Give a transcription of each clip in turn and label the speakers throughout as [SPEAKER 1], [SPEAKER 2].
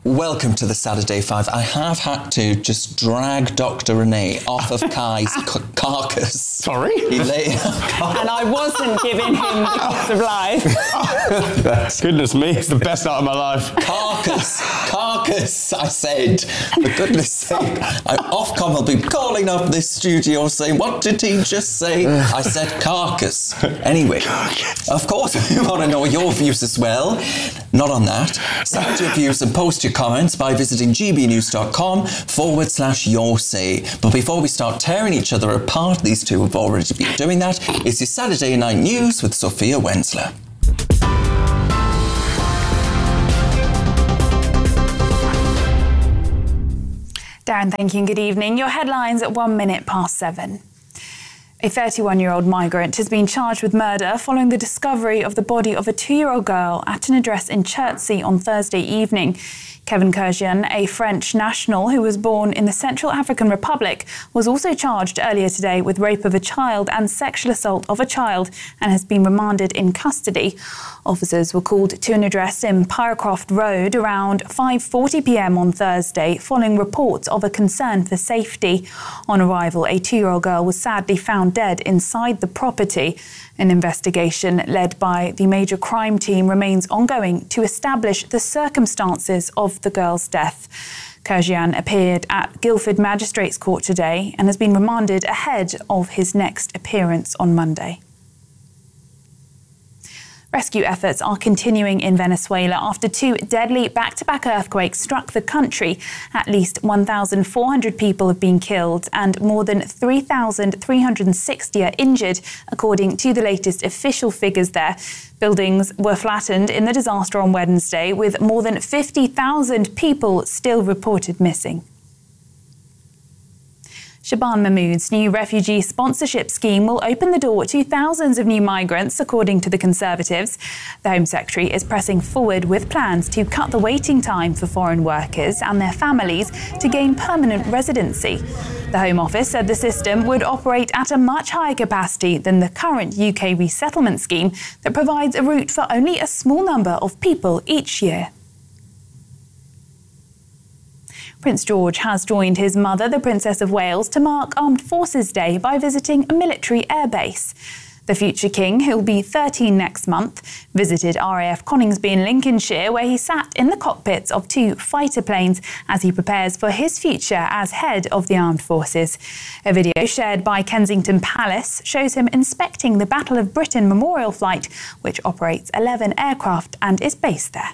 [SPEAKER 1] Welcome to the Saturday Five. I have had to just drag Dr. Renee off of Kai's carcass.
[SPEAKER 2] Sorry?
[SPEAKER 3] And I wasn't giving him the kiss of life.
[SPEAKER 2] Goodness me, it's the best out of my life.
[SPEAKER 1] Carcass, I said. For goodness sake. Ofcom will be calling up this studio saying, what did he just say? I said carcass. Anyway, of course, we want to know your views as well. Not on that. Send your views and post your comments by visiting gbnews.com/your say. But before we start tearing each other apart, these two have already been doing that. It's your Saturday Night News with Sophia Wensler.
[SPEAKER 4] Darren, thank you and good evening. Your headlines at 7:01. A 31-year-old migrant has been charged with murder following the discovery of the body of a 2-year-old girl at an address in Chertsey on Thursday evening. Kevin Kurzian, a French national who was born in the Central African Republic, was also charged earlier today with rape of a child and sexual assault of a child and has been remanded in custody. Officers were called to an address in Pyrecroft Road around 5:40 p.m. on Thursday following reports of a concern for safety. On arrival, a 2-year-old girl was sadly found dead inside the property. An investigation led by the major crime team remains ongoing to establish the circumstances of the girl's death. Kurzian appeared at Guildford Magistrates Court today and has been remanded ahead of his next appearance on Monday. Rescue efforts are continuing in Venezuela after 2 deadly back-to-back earthquakes struck the country. At least 1,400 people have been killed and more than 3,360 are injured, according to the latest official figures there. Buildings were flattened in the disaster on Wednesday, with more than 50,000 people still reported missing. Shaban Mahmood's new refugee sponsorship scheme will open the door to thousands of new migrants, according to the Conservatives. The Home Secretary is pressing forward with plans to cut the waiting time for foreign workers and their families to gain permanent residency. The Home Office said the system would operate at a much higher capacity than the current UK resettlement scheme that provides a route for only a small number of people each year. Prince George has joined his mother, the Princess of Wales, to mark Armed Forces Day by visiting a military airbase. The future king, who'll be 13 next month, visited RAF Coningsby in Lincolnshire, where he sat in the cockpits of 2 fighter planes as he prepares for his future as head of the armed forces. A video shared by Kensington Palace shows him inspecting the Battle of Britain Memorial Flight, which operates 11 aircraft and is based there.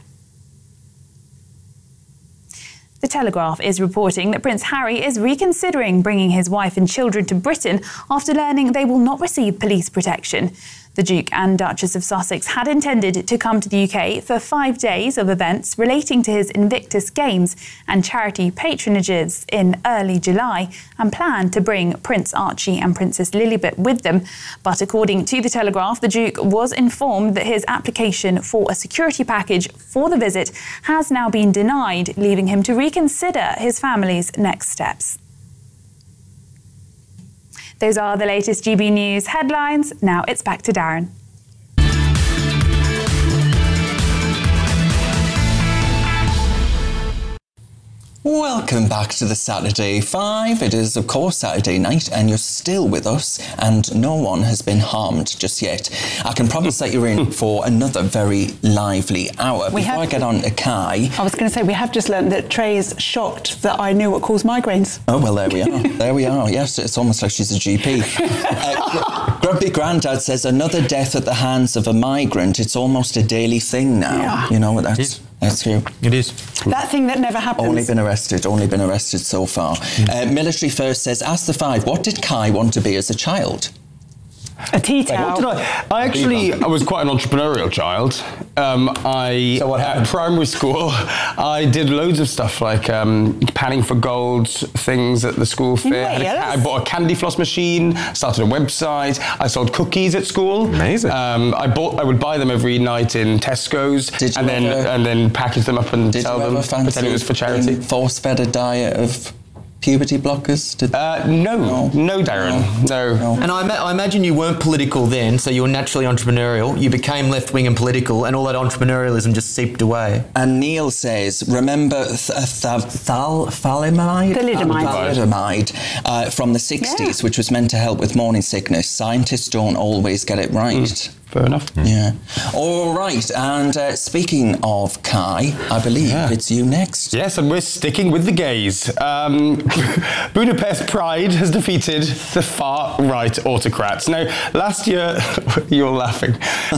[SPEAKER 4] The Telegraph is reporting that Prince Harry is reconsidering bringing his wife and children to Britain after learning they will not receive police protection. The Duke and Duchess of Sussex had intended to come to the UK for 5 days of events relating to his Invictus Games and charity patronages in early July and planned to bring Prince Archie and Princess Lilibet with them. But according to the Telegraph, the Duke was informed that his application for a security package for the visit has now been denied, leaving him to reconsider his family's next steps. Those are the latest GB News headlines. Now it's back to Darren.
[SPEAKER 1] Welcome back to the Saturday Five. It is, of course, Saturday night, and you're still with us, and no one has been harmed just yet. I can promise that you're in for another very lively hour. Before I get on to Kai...
[SPEAKER 3] I was going to say, we have just learned that Trey is shocked that I knew what caused migraines.
[SPEAKER 1] Oh, well, there we are. There we are. Yes, it's almost like she's a GP. Grumpy Grandad says, another death at the hands of a migrant. It's almost a daily thing now.
[SPEAKER 3] Yeah.
[SPEAKER 1] You know, that's true.
[SPEAKER 2] It is.
[SPEAKER 3] That thing that never happens.
[SPEAKER 1] Only been arrested so far. Military First says, ask the Five, what did Kai want to be as a child?
[SPEAKER 3] A tea towel.
[SPEAKER 2] I was quite an entrepreneurial child.
[SPEAKER 1] So what happened?
[SPEAKER 2] At primary school, I did loads of stuff like panning for gold things at the school fair. I bought a candy floss machine, started a website. I sold cookies at school.
[SPEAKER 5] Amazing.
[SPEAKER 2] I would buy them every night in Tesco's and then package them up and sell them, pretend it was for charity.
[SPEAKER 1] Force-fed a diet of puberty blockers?
[SPEAKER 2] No, Darren. No.
[SPEAKER 5] And I imagine you weren't political then, so you were naturally entrepreneurial. You became left-wing and political, and all that entrepreneurialism just seeped away.
[SPEAKER 1] And Neil says, remember thalidomide? Thalidomide from the 60s, which was meant to help with morning sickness. Scientists don't always get it right.
[SPEAKER 2] Fair enough.
[SPEAKER 1] Yeah. All right. And speaking of Kai, I believe it's you next.
[SPEAKER 2] Yes, and we're sticking with the gays. Budapest Pride has defeated the far-right autocrats. Now, last year... You're laughing.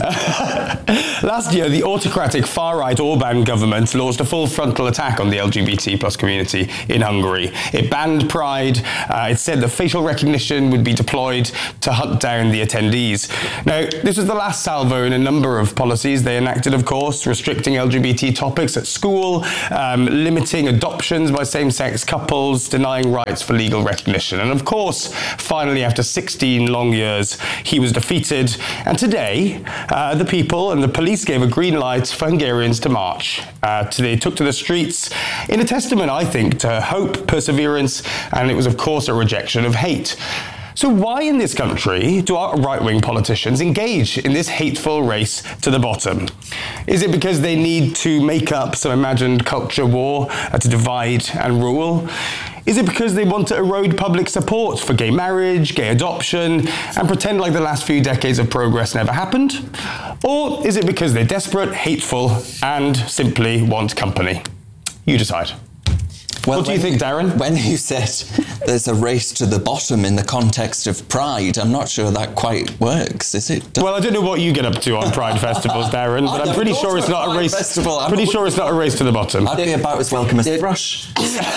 [SPEAKER 2] Last year, the autocratic far-right Orban government launched a full frontal attack on the LGBT plus community in Hungary. It banned Pride. It said that facial recognition would be deployed to hunt down the attendees. Now, this was the last salvo in a number of policies they enacted, of course, restricting LGBT topics at school, limiting adoptions by same-sex couples, denying rights for legal recognition. And of course, finally, after 16 long years, he was defeated. And today, the people and the police gave a green light for Hungarians to march. They took to the streets in a testament, I think, to hope, perseverance, and it was, of course, a rejection of hate. So why in this country do our right-wing politicians engage in this hateful race to the bottom? Is it because they need to make up some imagined culture war to divide and rule? Is it because they want to erode public support for gay marriage, gay adoption, and pretend like the last few decades of progress never happened? Or is it because they're desperate, hateful, and simply want company? You decide.
[SPEAKER 1] Well,
[SPEAKER 2] what do you think, Darren?
[SPEAKER 1] When you said there's a race to the bottom in the context of Pride, I'm not sure that quite works, is it?
[SPEAKER 2] Well, I don't know what you get up to on Pride festivals, Darren, but I'm pretty sure it's not a race. Pretty sure it's not a race to the bottom.
[SPEAKER 1] I'd be about as welcome as thrush.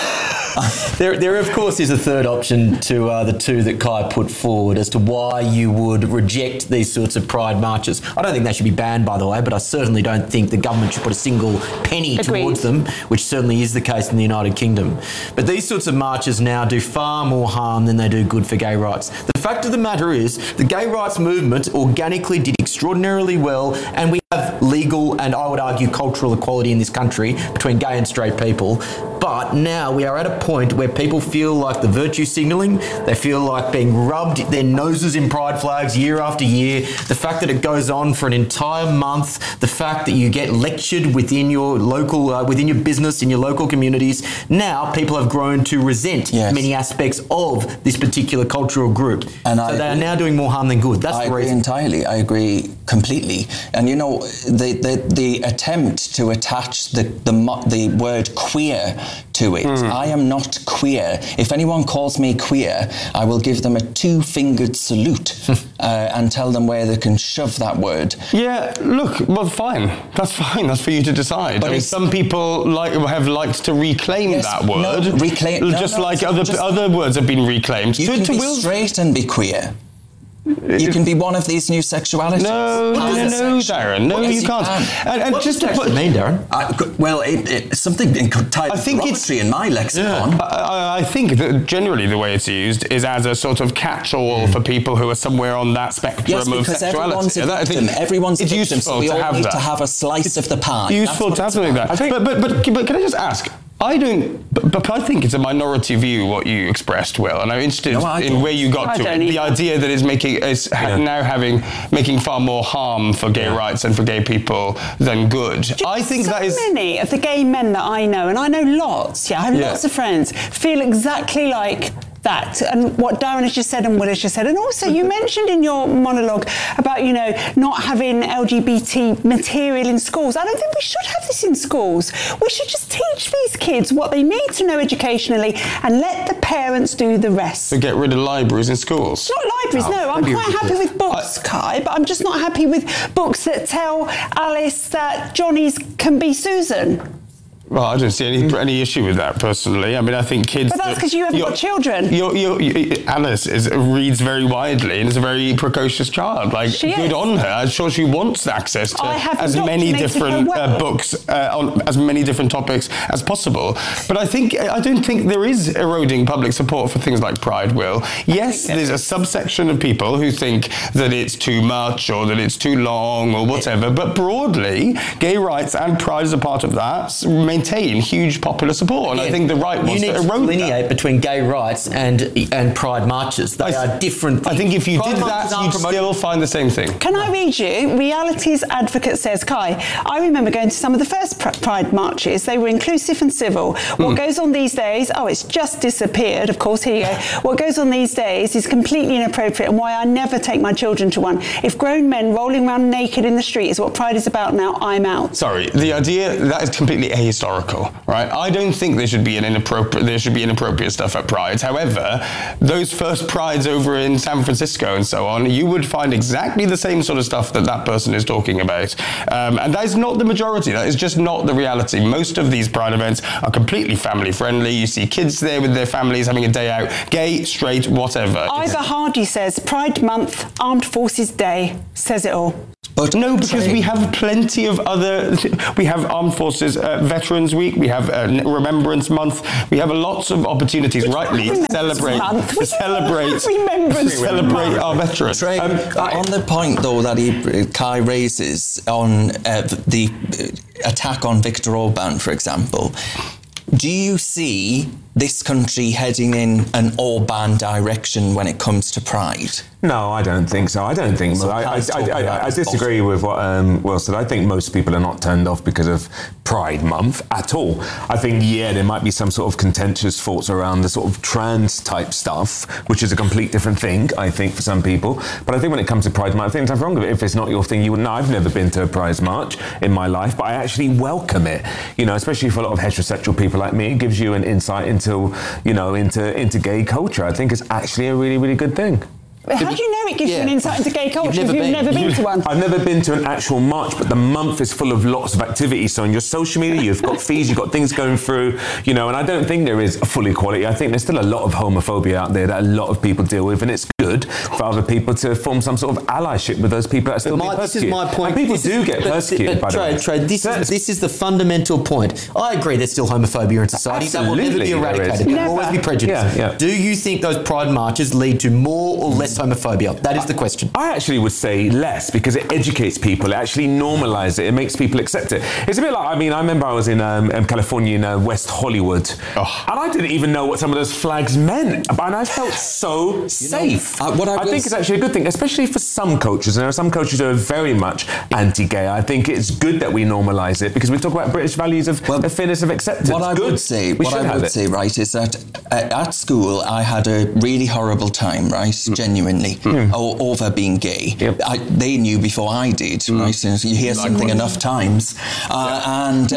[SPEAKER 5] There, of course, is a third option to the two that Kai put forward as to why you would reject these sorts of Pride marches. I don't think they should be banned, by the way, but I certainly don't think the government should put a single penny towards them, which certainly is the case in the United Kingdom. But these sorts of marches now do far more harm than they do good for gay rights. The fact of the matter is, the gay rights movement organically did extraordinarily well, and we have legal and, I would argue, cultural equality in this country between gay and straight people. But now we are at a point where people feel like the virtue signalling, they feel like being rubbed their noses in pride flags year after year, the fact that it goes on for an entire month, the fact that you get lectured within your local, within your business, in your local communities. Now people have grown to resent many aspects of this particular cultural group. And so they are now doing more harm than good. That's the reason. I agree
[SPEAKER 1] entirely. I agree completely. And you know, the attempt to attach the word queer to it. I am not queer. If anyone calls me queer, I will give them a two-fingered salute and tell them where they can shove that word.
[SPEAKER 2] Yeah, look, well, fine. That's fine. That's for you to decide. But I mean, some people have liked to reclaim that word. Other words have been reclaimed.
[SPEAKER 1] You can be straight and be queer. You can be one of these new sexualities.
[SPEAKER 2] No, Darren. No, you can't.
[SPEAKER 5] And what just does that mean, Darren?
[SPEAKER 1] Well, it's something tied to derogatory in my lexicon.
[SPEAKER 2] Yeah. I think that generally the way it's used is as a sort of catch-all for people who are somewhere on that spectrum of sexuality.
[SPEAKER 1] Everyone's a victim, so we all need to have a slice of the pie.
[SPEAKER 2] Useful to have something like that. But can I just ask? I think it's a minority view what you expressed, Will, and I'm interested in where you got to it. The idea that it's making far more harm for gay rights and for gay people than good. I think that is
[SPEAKER 3] many of the gay men that I know, and I know lots. I have lots of friends, feel exactly like that, and what Darren has just said and Will has just said. And also you mentioned in your monologue about, not having LGBT material in schools. I don't think we should have this in schools. We should just teach these kids what they need to know educationally and let the parents do the rest.
[SPEAKER 2] So get rid of libraries in schools?
[SPEAKER 3] Not libraries, no. I'm quite happy with books, Kai, but I'm just not happy with books that tell Alice that Johnny's can be Susan.
[SPEAKER 2] Well, I don't see any issue with that personally. I mean, I think kids.
[SPEAKER 3] But that's because you haven't got children.
[SPEAKER 2] Alice reads very widely and is a very precocious child. Good on her. I'm sure she wants access to as many different books on as many different topics as possible. But I don't think there is eroding public support for things like Pride. Will yes, there's a subsection of people who think that it's too much or that it's too long or whatever. But broadly, gay rights and Pride is a part of that. maintain huge popular support. And I think the right wants
[SPEAKER 5] you need
[SPEAKER 2] to
[SPEAKER 5] to
[SPEAKER 2] erode
[SPEAKER 5] delineate
[SPEAKER 2] that.
[SPEAKER 5] between gay rights and pride marches. They are different things.
[SPEAKER 2] I think if you
[SPEAKER 5] Pride
[SPEAKER 2] did
[SPEAKER 5] marches
[SPEAKER 2] that,
[SPEAKER 5] aren't
[SPEAKER 2] you'd
[SPEAKER 5] promoting-
[SPEAKER 2] still find the same thing.
[SPEAKER 3] Can I read you? Realities Advocate says, Kai, I remember going to some of the first Pride marches. They were inclusive and civil. What goes on these days, it's just disappeared. Of course, here you go. What goes on these days is completely inappropriate and why I never take my children to one. If grown men rolling around naked in the street is what Pride is about now, I'm out.
[SPEAKER 2] Sorry, the idea that is completely ahistorical, right? I don't think there should be inappropriate stuff at Prides. However, those first Prides over in San Francisco and so on, you would find exactly the same sort of stuff that person is talking about. And that is not the majority. That is just not the reality. Most of these Pride events are completely family friendly. You see kids there with their families having a day out, gay, straight, whatever.
[SPEAKER 3] Ivor Hardy says, Pride Month, Armed Forces Day, says it all.
[SPEAKER 1] But
[SPEAKER 2] no, because we have plenty of other. We have Armed Forces Veterans Week. We have Remembrance Month. We have lots of opportunities, rightly, to celebrate our veterans.
[SPEAKER 1] Trey, on the point though that Kai raises on the attack on Viktor Orban, for example, do you see this country heading in an Orban direction when it comes to Pride?
[SPEAKER 6] No, I don't think so. I don't think so. I disagree with what Will said. I think most people are not turned off because of Pride Month at all. I think, there might be some sort of contentious thoughts around the sort of trans type stuff, which is a complete different thing, I think, for some people. But I think when it comes to Pride Month, I think there's nothing wrong with it. If it's not your thing, you wouldn't know. I've never been to a Pride March in my life, but I actually welcome it. Especially for a lot of heterosexual people like me, it gives you an insight into gay culture. I think it's actually a really, really good thing.
[SPEAKER 3] How do you know it gives you an insight into gay culture if you've never been to one?
[SPEAKER 6] I've never been to an actual march, but the month is full of lots of activities. So on your social media, you've got feeds, you've got things going through, and I don't think there is a full equality. I think there's still a lot of homophobia out there that a lot of people deal with, and it's good for other people to form some sort of allyship with those people that are still being persecuted.
[SPEAKER 5] This is my point.
[SPEAKER 6] And people do get persecuted, by the way.
[SPEAKER 5] Trey, this is the fundamental point. I agree there's still homophobia in society.
[SPEAKER 6] Absolutely,
[SPEAKER 5] that will never be eradicated. There will always be prejudice.
[SPEAKER 6] Yeah.
[SPEAKER 5] Do you think those Pride marches lead to more or less homophobia? That is the question.
[SPEAKER 6] I actually would say less, because it educates people. It actually normalizes it. It makes people accept it. It's a bit like, I remember I was in California, in West Hollywood, and I didn't even know what some of those flags meant. And I felt so safe. I think it's actually a good thing, especially for some cultures. There are some cultures that are very much anti-gay. I think it's good that we normalize it, because we talk about British values of fairness, of acceptance.
[SPEAKER 1] What I would say, right, is that at school I had a really horrible time, right, genuinely. Over being gay. They knew before I did, right? You hear something enough times. And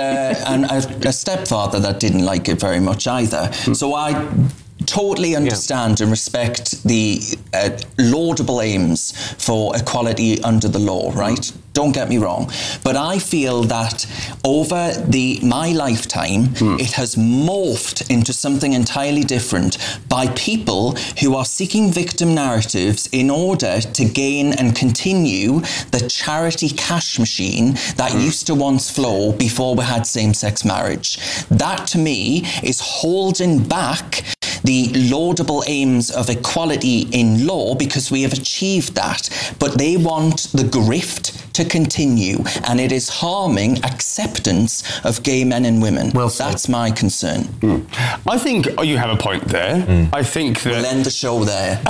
[SPEAKER 1] a stepfather that didn't like it very much either. So I totally understand and respect the laudable aims for equality under the law, right? Don't get me wrong. But I feel that over my lifetime, it has morphed into something entirely different by people who are seeking victim narratives in order to gain and continue the charity cash machine that used to once flow before we had same-sex marriage. That, to me, is holding back the laudable aims of equality in law, because we have achieved that. But they want the grift to continue, and it is harming acceptance of gay men and women. Well said. That's my concern.
[SPEAKER 2] I think you have a point there. I think that...
[SPEAKER 1] We'll end the show there.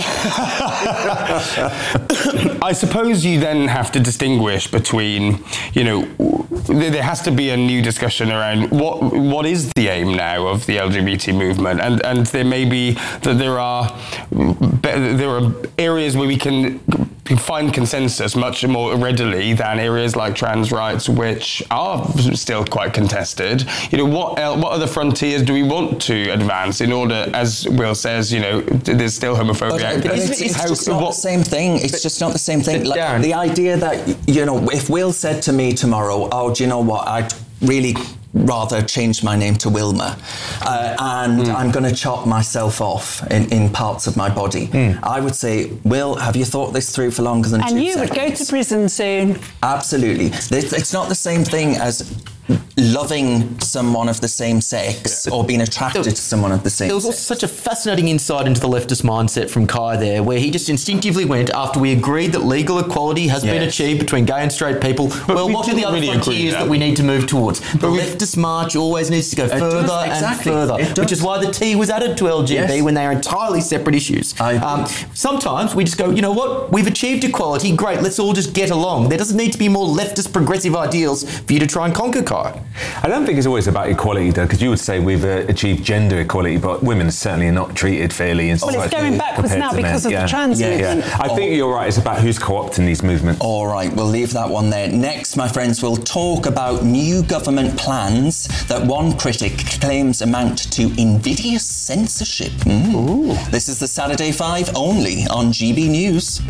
[SPEAKER 2] I suppose you then have to distinguish between, there has to be a new discussion around what is the aim now of the LGBT movement, and there may be that there are areas where we can find consensus much more readily than areas like trans rights, which are still quite contested. What other frontiers do we want to advance in order, as Will says, there's still homophobia.
[SPEAKER 1] But it's just not the same thing. It's just not the same thing. Like, the idea that, if Will said to me tomorrow, do you know what, I'd really rather change my name to Wilma, and I'm going to chop myself off in parts of my body. I would say, Will, have you thought this through for longer than 2 seconds?
[SPEAKER 3] And you would go to prison soon.
[SPEAKER 1] Absolutely. It's not the same thing as loving someone of the same sex or being attracted to someone of the same
[SPEAKER 5] There was also such a fascinating insight into the leftist mindset from Kai there, where he just instinctively went, after we agreed that legal equality has been achieved between gay and straight people, well, what are the other frontiers that we need to move towards? The leftist march always needs to go further and further, which is why the T was added to LGB when they are entirely separate issues. Sometimes we just go, you know what, we've achieved equality, great, let's all just get along. There doesn't need to be more leftist progressive ideals for you to try and conquer, Kai.
[SPEAKER 6] I don't think it's always about equality, though, because you would say we've achieved gender equality, but women certainly are not treated fairly in society.
[SPEAKER 3] Well, it's going backwards now because of the trans movement.
[SPEAKER 6] I think you're right. It's about who's co-opting these movements.
[SPEAKER 1] All right, we'll leave that one there. Next, my friends, we'll talk about new government plans that one critic claims amount to invidious censorship. This is the Saturday 5 only on GB News.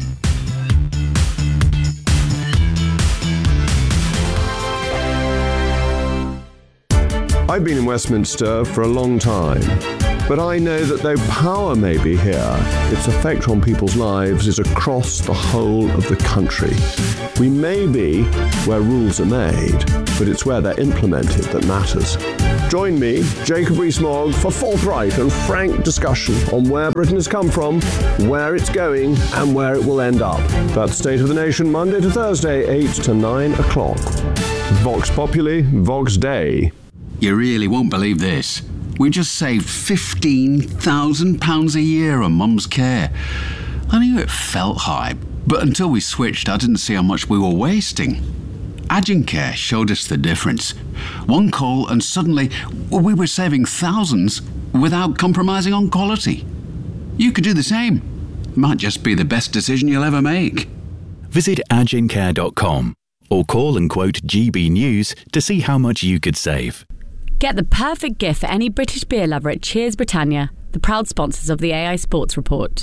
[SPEAKER 7] I've been in Westminster for a long time, but I know that though power may be here, its effect on people's lives is across the whole of the country. We may be where rules are made, but it's where they're implemented that matters. Join me, Jacob Rees-Mogg, for forthright and frank discussion on where Britain has come from, where it's going, and where it will end up. That's State of the Nation, Monday to Thursday, 8 to 9 o'clock. Vox Populi, Vox Dei.
[SPEAKER 8] You really won't believe this. We just saved £15,000 a year on Mum's care. I knew it felt high, but until we switched, I didn't see how much we were wasting. Agencare showed us the difference. One call and suddenly we were saving thousands without compromising on quality. You could do the same. Might just be the best decision you'll ever make.
[SPEAKER 9] Visit agencare.com or call and quote GB News to see how much you could save.
[SPEAKER 10] Get the perfect gift for any British beer lover at Cheers Britannia, the proud sponsors of the AI Sports Report.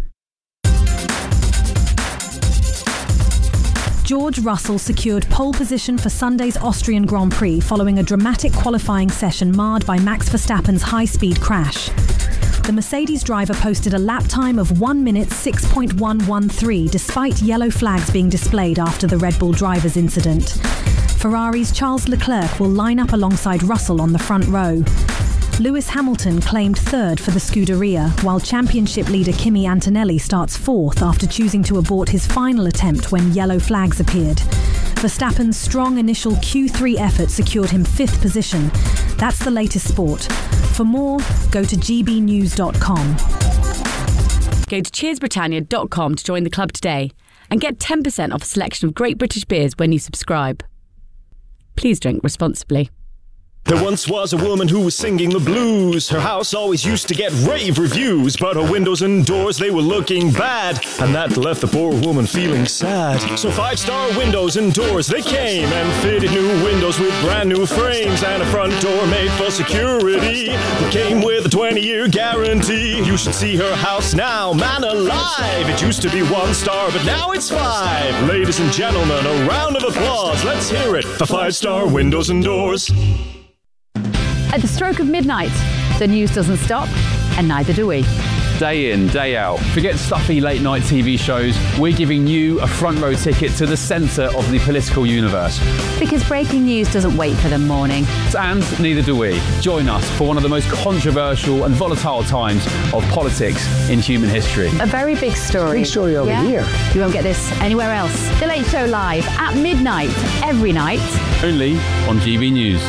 [SPEAKER 11] George Russell secured pole position for Sunday's Austrian Grand Prix following a dramatic qualifying session marred by Max Verstappen's high-speed crash. The Mercedes driver posted a lap time of 1 minute 6.113 despite yellow flags being displayed after the Red Bull driver's incident. Ferrari's Charles Leclerc will line up alongside Russell on the front row. Lewis Hamilton claimed third for the Scuderia, while championship leader Kimi Antonelli starts fourth after choosing to abort his final attempt when yellow flags appeared. Verstappen's strong initial Q3 effort secured him fifth position. That's the latest sport. For more, go to gbnews.com.
[SPEAKER 10] Go to cheersbritannia.com to join the club today and get 10% off a selection of great British beers when you subscribe. Please drink responsibly.
[SPEAKER 12] There once was a woman who was singing the blues. Her house always used to get rave reviews, but her windows and doors, they were looking bad, and that left the poor woman feeling sad. So 5-star windows and doors, they came and fitted new windows with brand new frames and a front door made for security that came with a 20-year guarantee. You should see her house now, man alive. It used to be 1 star, but now it's 5. Ladies and gentlemen, a round of applause. Let's hear it for 5-star windows and doors.
[SPEAKER 13] At the stroke of midnight, the news doesn't stop, and neither do we.
[SPEAKER 14] Day in, day out. Forget stuffy late-night TV shows. We're giving you a front-row ticket to the centre of the political universe.
[SPEAKER 13] Because breaking news doesn't wait for the morning.
[SPEAKER 14] And neither do we. Join us for one of the most controversial and volatile times of politics in human history.
[SPEAKER 13] A very big story.
[SPEAKER 15] Big story over here.
[SPEAKER 13] You won't get this anywhere else. The Late Show Live at midnight, every night.
[SPEAKER 14] Only on GB News.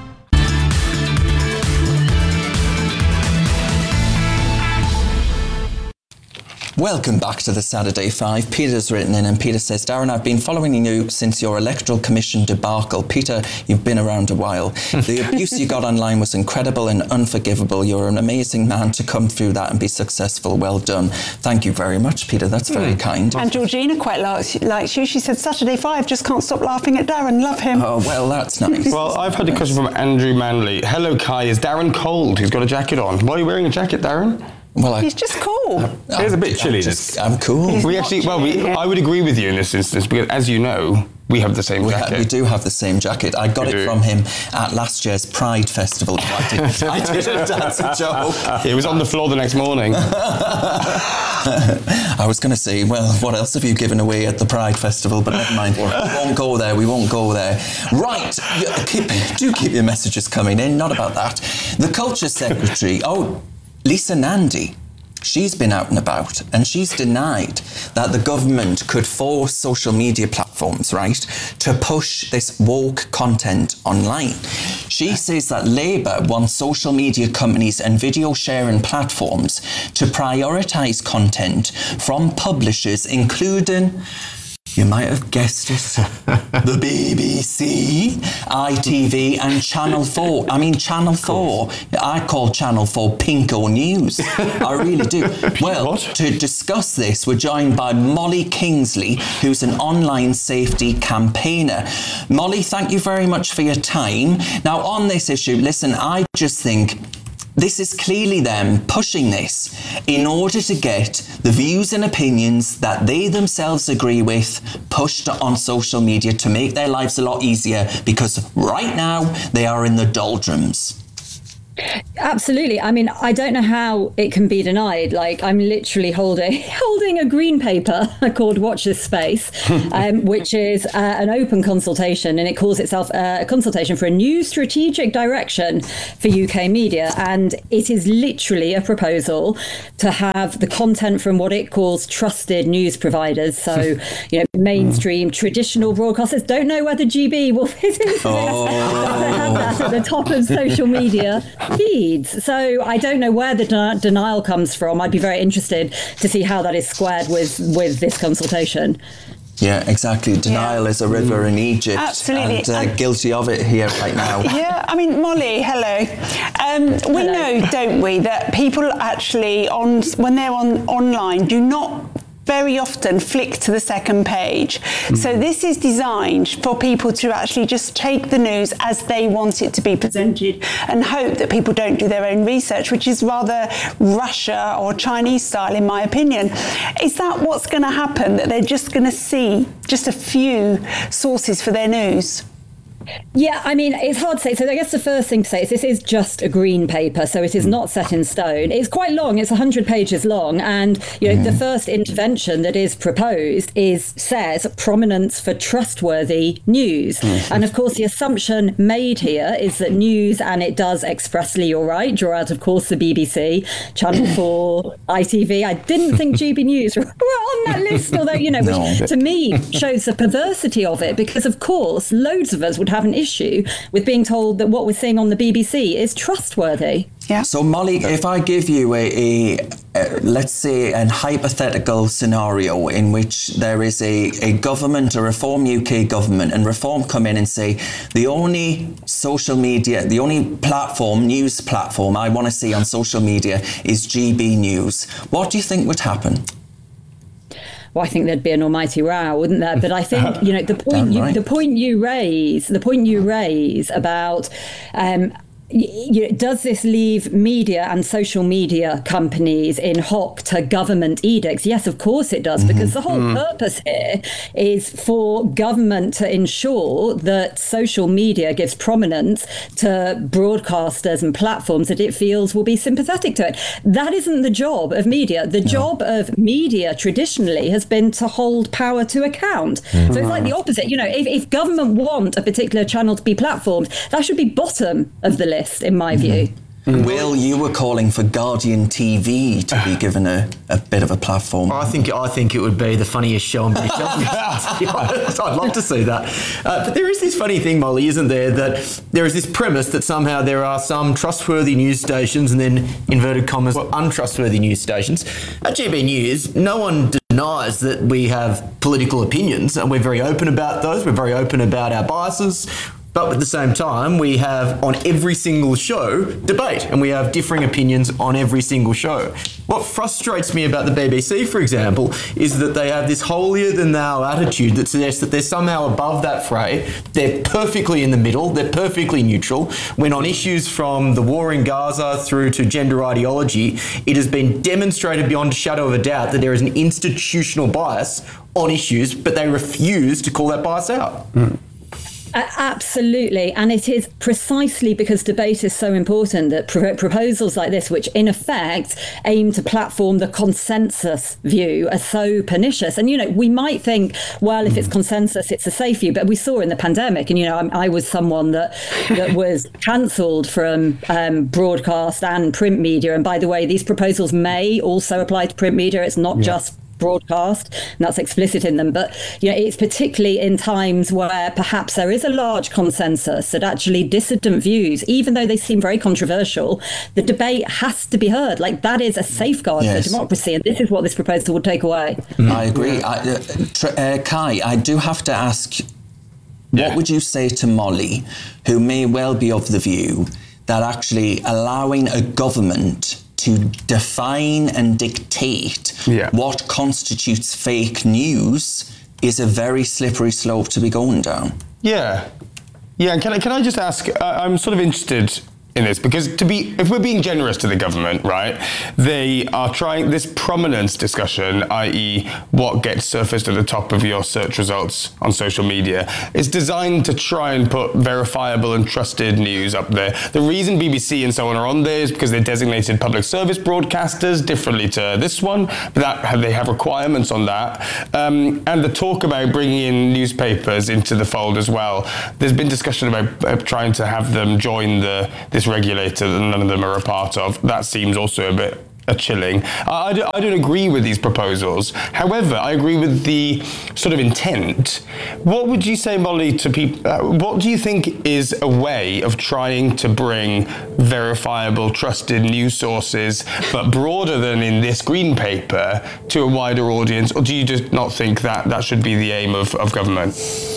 [SPEAKER 1] Welcome back to the Saturday 5. Peter's written in and Peter says, Darren, I've been following you since your Electoral Commission debacle. Peter, you've been around a while. The abuse you got online was incredible and unforgivable. You're an amazing man to come through that and be successful. Well done. Thank you very much, Peter. That's very kind.
[SPEAKER 3] And Georgina quite likes you. She said, Saturday 5, just can't stop laughing at Darren. Love him.
[SPEAKER 1] Oh, well, that's nice.
[SPEAKER 2] Well, I've had a question from Andrew Manley. Hello, Kai. Is Darren cold? He's got a jacket on. Why are you wearing a jacket, Darren?
[SPEAKER 3] He's just cool.
[SPEAKER 6] It is a bit chilly.
[SPEAKER 1] I'm cool.
[SPEAKER 2] I would agree with you in this instance because, as you know, we have the same jacket.
[SPEAKER 1] We do have the same jacket. I got it from him at last year's Pride Festival. I didn't dance a joke.
[SPEAKER 2] It was on the floor the next morning.
[SPEAKER 1] I was going to say, well, what else have you given away at the Pride Festival? But never mind. We won't go there. Right. Do keep your messages coming in. Not about that. The Culture Secretary, Lisa Nandy, she's been out and about and she's denied that the government could force social media platforms, right, to push this woke content online. She says that Labour wants social media companies and video sharing platforms to prioritise content from publishers, including, you might have guessed it, the BBC, ITV and Channel 4. I mean, Channel 4. I call Channel 4 Pinko News. I really do. Well, to discuss this, we're joined by Molly Kingsley, who's an online safety campaigner. Molly, thank you very much for your time. Now, on this issue, listen, I just think this is clearly them pushing this in order to get the views and opinions that they themselves agree with pushed on social media to make their lives a lot easier, because right now they are in the doldrums.
[SPEAKER 15] Absolutely. I mean, I don't know how it can be denied. Like, I'm literally holding a green paper called Watch This Space, which is an open consultation, and it calls itself a consultation for a new strategic direction for UK media. And it is literally a proposal to have the content from what it calls trusted news providers. So, mainstream traditional broadcasters. Don't know whether GB will fit into this. To have that at the top of social media feeds. So I don't know where the denial comes from. I'd be very interested to see how that is squared with this consultation.
[SPEAKER 1] Yeah, exactly. Denial is a river in Egypt.
[SPEAKER 3] Absolutely.
[SPEAKER 1] And guilty of it here right now.
[SPEAKER 3] Yeah, I mean, Molly, hello. We know, don't we, that people actually, when they're online, do not very often flick to the second page. So this is designed for people to actually just take the news as they want it to be presented and hope that people don't do their own research, which is rather Russia or Chinese style, in my opinion. Is that what's going to happen, that they're just going to see just a few sources for their news?
[SPEAKER 15] Yeah, I mean, it's hard to say. So I guess the first thing to say is this is just a green paper, so it is not set in stone. It's quite long. It's 100 pages long. And, the first intervention that is proposed says prominence for trustworthy news. And, of course, the assumption made here is that news, and it does expressly, you're right, draw out, of course, the BBC, Channel 4, ITV. I didn't think GB News were on that list, although, which to me shows the perversity of it, because, of course, loads of us would have an issue with being told that what we're seeing on the BBC is trustworthy.
[SPEAKER 3] Yeah.
[SPEAKER 1] So, Molly, if I give you let's say, an hypothetical scenario in which there is a government, a Reform UK government, and Reform come in and say, the only social media, the only news platform I want to see on social media is GB News, what do you think would happen?
[SPEAKER 15] Well, I think there'd be an almighty row, wouldn't there? But I think the point you raise about does this leave media and social media companies in hock to government edicts? Yes, of course it does, because the whole purpose here is for government to ensure that social media gives prominence to broadcasters and platforms that it feels will be sympathetic to it. That isn't the job of media. The job of media traditionally has been to hold power to account. So it's like the opposite. If government want a particular channel to be platformed, that should be bottom of the list, in my view.
[SPEAKER 1] Will, you were calling for Guardian TV to be given a bit of a platform.
[SPEAKER 5] I think it would be the funniest show on British television. I'd love to see that. But there is this funny thing, Molly, isn't there, that there is this premise that somehow there are some trustworthy news stations and then, inverted commas, untrustworthy news stations. At GB News, no one denies that we have political opinions, and we're very open about those. We're very open about our biases. But at the same time, we have on every single show debate, and we have differing opinions on every single show. What frustrates me about the BBC, for example, is that they have this holier-than-thou attitude that suggests that they're somehow above that fray. They're perfectly in the middle. They're perfectly neutral. When on issues from the war in Gaza through to gender ideology, it has been demonstrated beyond a shadow of a doubt that there is an institutional bias on issues, but they refuse to call that bias out.
[SPEAKER 15] Absolutely. And it is precisely because debate is so important that proposals like this, which in effect aim to platform the consensus view, are so pernicious. And, you know, we might think, well, if it's consensus, it's a safe view. But we saw in the pandemic, and, you know, I was someone that was cancelled from broadcast and print media. And by the way, these proposals may also apply to print media. It's not just broadcast, and that's explicit in them. But you know, it's particularly in times where perhaps there is a large consensus that actually dissident views, even though they seem very controversial, the debate has to be heard. Like, that is a safeguard for democracy, and this is what this proposal would take away.
[SPEAKER 1] I agree. Kai, I do have to ask, what would you say to Molly, who may well be of the view that actually allowing a government to define and dictate what constitutes fake news is a very slippery slope to be going down?
[SPEAKER 2] Yeah. And can I just ask, I'm sort of interested in this, because if we're being generous to the government, right, they are trying this prominence discussion, i.e. what gets surfaced at the top of your search results on social media, is designed to try and put verifiable and trusted news up there. The reason BBC and so on are on there is because they're designated public service broadcasters differently to this one, but they have requirements on that. And the talk about bringing in newspapers into the fold as well, there's been discussion about trying to have them join this regulator that none of them are a part of. That seems also a bit chilling. I don't agree with these proposals. However, I agree with the sort of intent. What would you say, Molly, to people? What do you think is a way of trying to bring verifiable, trusted news sources, but broader than in this green paper, to a wider audience? Or do you just not think that should be the aim of government?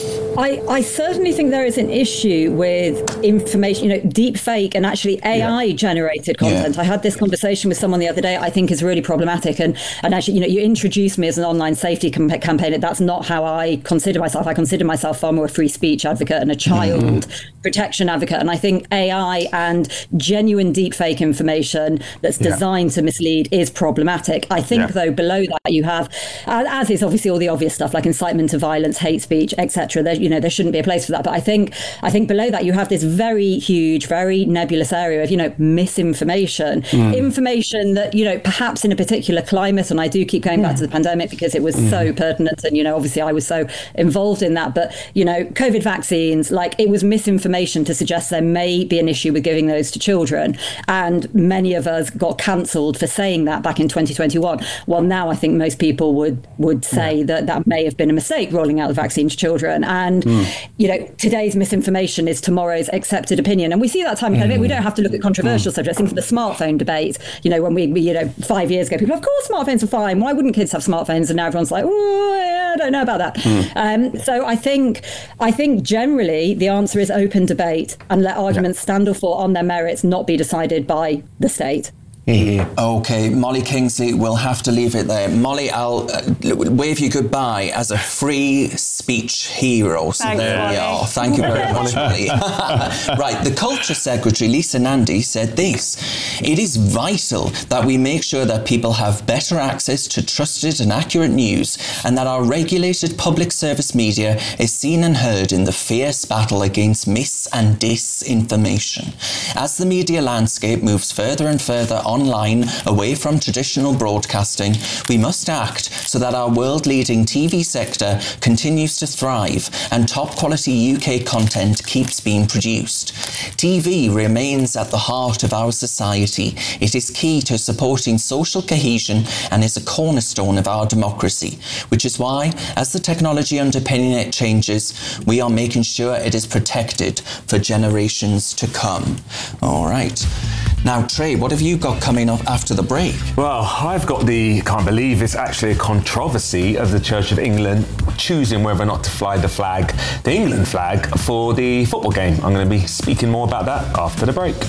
[SPEAKER 15] I certainly think there is an issue with information, you know, deep fake and actually AI generated content. I had this conversation with someone the other day I think is really problematic. And actually, you know, you introduced me as an online safety campaigner. That's not how I consider myself. I consider myself far more a free speech advocate and a child protection advocate. And I think AI and genuine deep fake information that's designed to mislead is problematic. I think, though, below that you have, as is obviously all the obvious stuff like incitement to violence, hate speech, etc. There shouldn't be a place for that. But I think below that you have this very huge, very nebulous area of, you know, misinformation, information that, you know, perhaps in a particular climate, and I do keep going back to the pandemic because it was so pertinent, and, you know, obviously I was so involved in that. But, you know, COVID vaccines, like, it was misinformation to suggest there may be an issue with giving those to children. And many of us got cancelled for saying that back in 2021. Well, now I think most people would say that may have been a mistake, rolling out the vaccine to children. And, you know, today's misinformation is tomorrow's accepted opinion. And we see that time and again. We don't have to look at controversial subjects. Think of the smartphone debate. You know, when we, you know, 5 years ago, people, of course, smartphones are fine. Why wouldn't kids have smartphones? And now everyone's like, oh, yeah, I don't know about that. So I think generally the answer is open debate and let arguments stand or fall on their merits, not be decided by the state.
[SPEAKER 1] Okay, Molly Kingsley, we'll have to leave it there. Molly, I'll wave you goodbye as a free speech hero. So there we are. Thank you very much, Molly. Right, the Culture Secretary, Lisa Nandy, said this: "It is vital that we make sure that people have better access to trusted and accurate news, and that our regulated public service media is seen and heard in the fierce battle against mis and disinformation. As the media landscape moves further and further online, away from traditional broadcasting, we must act so that our world-leading TV sector continues to thrive and top-quality UK content keeps being produced. TV remains at the heart of our society. It is key to supporting social cohesion and is a cornerstone of our democracy, which is why, as the technology underpinning it changes, we are making sure it is protected for generations to come." All right. Now, Trey, what have you got coming up after the break?
[SPEAKER 6] Well, I've got can't believe it's actually a controversy of the Church of England choosing whether or not to fly the England flag, for the football game. I'm going to be speaking more about that after the break.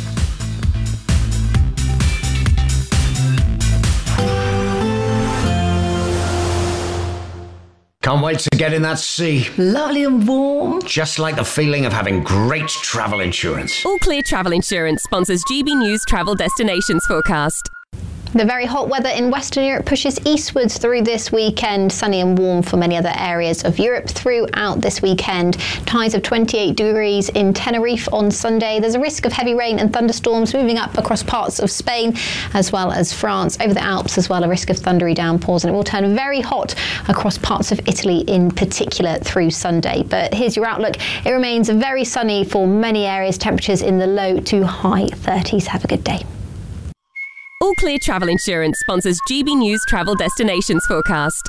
[SPEAKER 16] Can't wait to get in that sea. Lovely and warm. Just like the feeling of having great travel insurance.
[SPEAKER 17] All Clear Travel Insurance sponsors GB News Travel Destinations Forecast.
[SPEAKER 18] The very hot weather in Western Europe pushes eastwards through this weekend. Sunny and warm for many other areas of Europe throughout this weekend. Highs of 28 degrees in Tenerife on Sunday. There's a risk of heavy rain and thunderstorms moving up across parts of Spain as well as France. Over the Alps as well, a risk of thundery downpours, and it will turn very hot across parts of Italy in particular through Sunday. But here's your outlook. It remains very sunny for many areas. Temperatures in the low to high 30s. Have a good day.
[SPEAKER 17] All Clear Travel Insurance sponsors GB News Travel Destinations Forecast.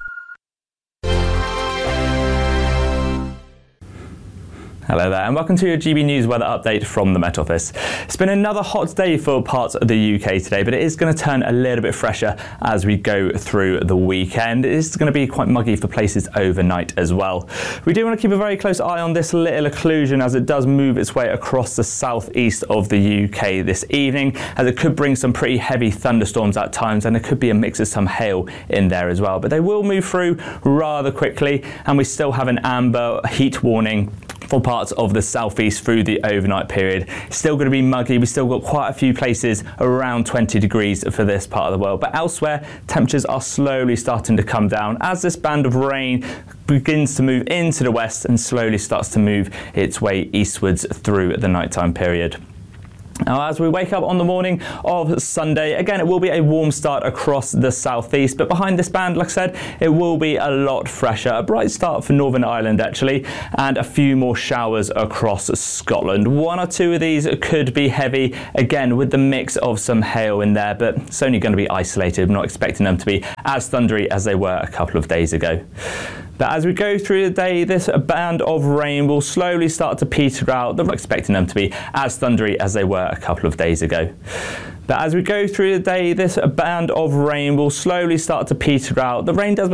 [SPEAKER 19] Hello there, and welcome to your GB News weather update from the Met Office. It's been another hot day for parts of the UK today, but it is going to turn a little bit fresher as we go through the weekend. It is going to be quite muggy for places overnight as well. We do want to keep a very close eye on this little occlusion as it does move its way across the southeast of the UK this evening, as it could bring some pretty heavy thunderstorms at times, and there could be a mix of some hail in there as well. But they will move through rather quickly, and we still have an amber heat warning for parts of the southeast through the overnight period. It's still going to be muggy. We've still got quite a few places around 20 degrees for this part of the world, but elsewhere temperatures are slowly starting to come down as this band of rain begins to move into the west and slowly starts to move its way eastwards through the nighttime period. Now, as we wake up on the morning of Sunday, again, it will be a warm start across the southeast, but behind this band, like I said, it will be a lot fresher. A bright start for Northern Ireland, actually, and a few more showers across Scotland. One or two of these could be heavy, again, with the mix of some hail in there, but it's only going to be isolated. I'm not expecting them to be as thundery as they were a couple of days ago. But as we go through the day, this band of rain will slowly start to peter out. I'm not expecting them to be as thundery as they were a couple of days ago. But as we go through the day, this band of rain will slowly start to peter out. The rain does